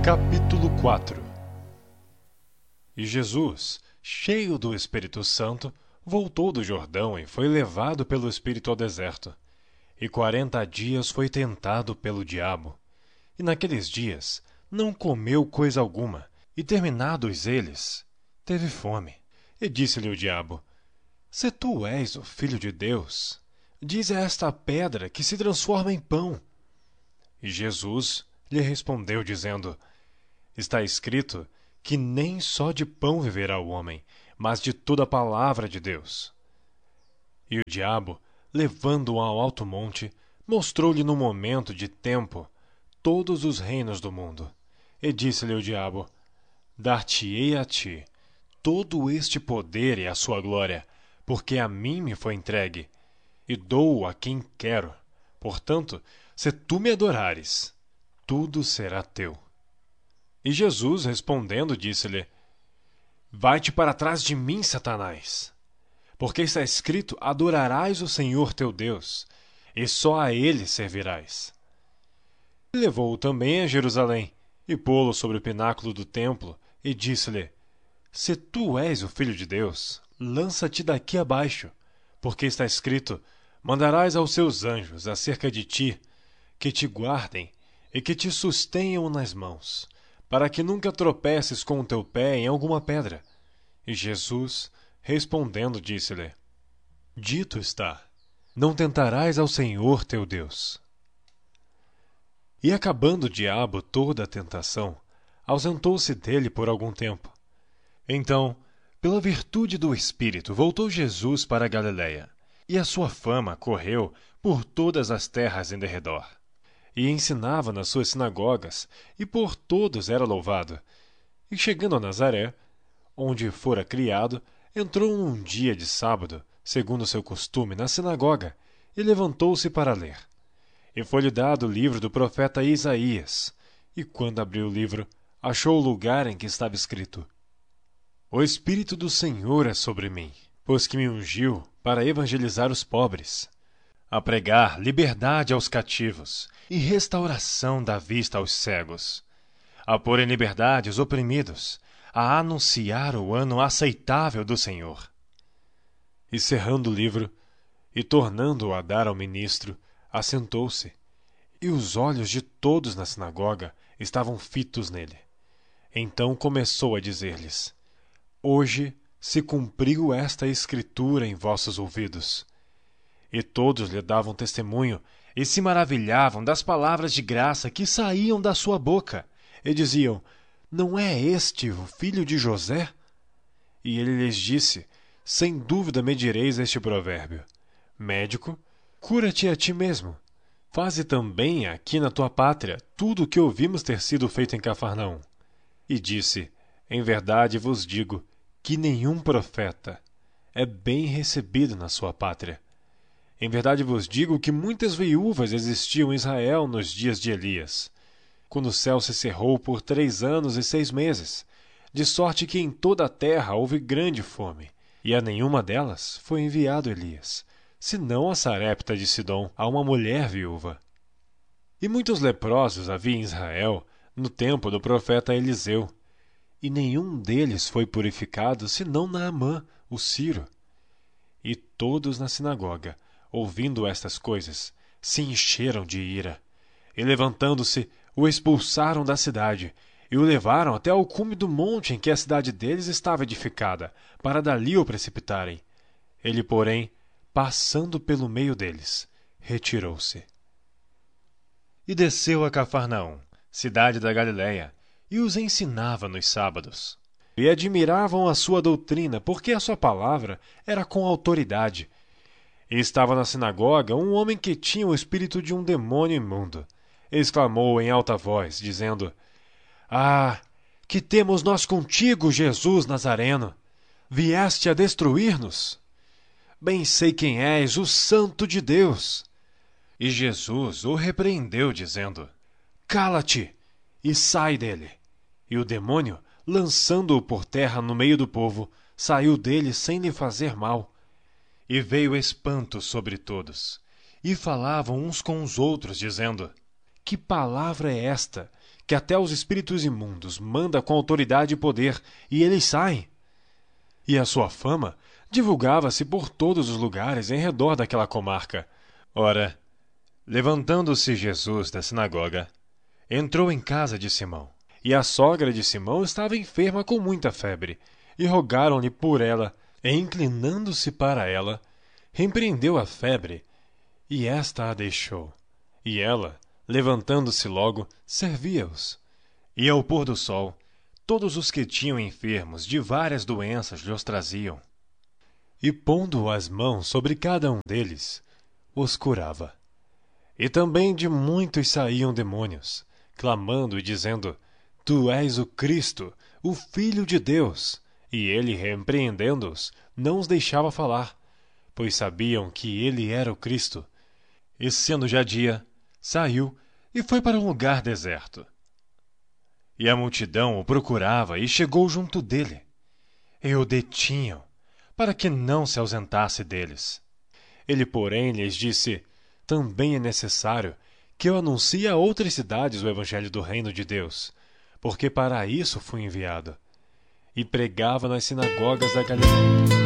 Capítulo 4. E Jesus, cheio do Espírito Santo, voltou do Jordão e foi levado pelo Espírito ao deserto. E 40 dias foi tentado pelo diabo. E naqueles dias não comeu coisa alguma, e terminados eles, teve fome. E disse-lhe o diabo: Se tu és o Filho de Deus, dize a esta pedra que se transforma em pão. E Jesus lhe respondeu, dizendo: Está escrito que nem só de pão viverá o homem, mas de toda a palavra de Deus. E o diabo, levando-o ao alto monte, mostrou-lhe no momento de tempo todos os reinos do mundo. E disse-lhe o diabo: Dar-te-ei a ti todo este poder e a sua glória, porque a mim me foi entregue, e dou-o a quem quero. Portanto, se tu me adorares, tudo será teu. E Jesus, respondendo, disse-lhe: Vai-te para trás de mim, Satanás, porque está escrito: Adorarás o Senhor teu Deus, e só a ele servirás. E levou-o também a Jerusalém, e pô-lo sobre o pináculo do templo, e disse-lhe: Se tu és o Filho de Deus, lança-te daqui abaixo, porque está escrito: Mandarás aos seus anjos acerca de ti, que te guardem e que te sustenham nas mãos, para que nunca tropeces com o teu pé em alguma pedra. E Jesus, respondendo, disse-lhe: Dito está: Não tentarás ao Senhor teu Deus. E acabando o diabo toda a tentação, ausentou-se dele por algum tempo. Então, pela virtude do Espírito, voltou Jesus para a Galiléia, e a sua fama correu por todas as terras em derredor. E ensinava nas suas sinagogas, e por todos era louvado. E chegando a Nazaré, onde fora criado, entrou num dia de sábado, segundo o seu costume, na sinagoga, e levantou-se para ler. E foi-lhe dado o livro do profeta Isaías. E quando abriu o livro, achou o lugar em que estava escrito: O Espírito do Senhor é sobre mim, pois que me ungiu para evangelizar os pobres, a pregar liberdade aos cativos e restauração da vista aos cegos, a pôr em liberdade os oprimidos, a anunciar o ano aceitável do Senhor. E cerrando o livro, e tornando-o a dar ao ministro, assentou-se, e os olhos de todos na sinagoga estavam fitos nele. Então começou a dizer-lhes: Hoje se cumpriu esta escritura em vossos ouvidos. E todos lhe davam testemunho, e se maravilhavam das palavras de graça que saíam da sua boca, e diziam: Não é este o filho de José? E ele lhes disse: Sem dúvida me direis este provérbio: Médico, cura-te a ti mesmo. Faze também aqui na tua pátria tudo o que ouvimos ter sido feito em Cafarnaum. E disse: Em verdade vos digo que nenhum profeta é bem recebido na sua pátria. Em verdade vos digo que muitas viúvas existiam em Israel nos dias de Elias, quando o céu se cerrou por 3 anos e 6 meses, de sorte que em toda a terra houve grande fome, e a nenhuma delas foi enviado Elias, senão a Sarepta de Sidom, a uma mulher viúva. E muitos leprosos havia em Israel no tempo do profeta Eliseu, e nenhum deles foi purificado senão Naamã, o sírio. E todos na sinagoga, ouvindo estas coisas, se encheram de ira, e levantando-se, o expulsaram da cidade, e o levaram até ao cume do monte em que a cidade deles estava edificada, para dali o precipitarem. Ele, porém, passando pelo meio deles, retirou-se. E desceu a Cafarnaum, cidade da Galiléia, e os ensinava nos sábados. E admiravam a sua doutrina, porque a sua palavra era com autoridade. E estava na sinagoga um homem que tinha o espírito de um demônio imundo. Exclamou em alta voz, dizendo: Ah, que temos nós contigo, Jesus Nazareno? Vieste a destruir-nos? Bem sei quem és, o Santo de Deus. E Jesus o repreendeu, dizendo: Cala-te e sai dele. E o demônio, lançando-o por terra no meio do povo, saiu dele sem lhe fazer mal. E veio espanto sobre todos, e falavam uns com os outros, dizendo: Que palavra é esta, que até os espíritos imundos manda com autoridade e poder, e eles saem? E a sua fama divulgava-se por todos os lugares em redor daquela comarca. Ora, levantando-se Jesus da sinagoga, entrou em casa de Simão. E a sogra de Simão estava enferma com muita febre, e rogaram-lhe por ela, e inclinando-se para ela, repreendeu a febre, e esta a deixou. E ela, levantando-se logo, servia-os. E ao pôr do sol, todos os que tinham enfermos de várias doenças lhes traziam. E pondo as mãos sobre cada um deles, os curava. E também de muitos saíam demônios, clamando e dizendo: Tu és o Cristo, o Filho de Deus. E ele, repreendendo-os, não os deixava falar, pois sabiam que ele era o Cristo. E sendo já dia, saiu e foi para um lugar deserto. E a multidão o procurava e chegou junto dele. E o detinham, para que não se ausentasse deles. Ele, porém, lhes disse: Também é necessário que eu anuncie a outras cidades o evangelho do reino de Deus, porque para isso fui enviado. E pregava nas sinagogas da Galileia.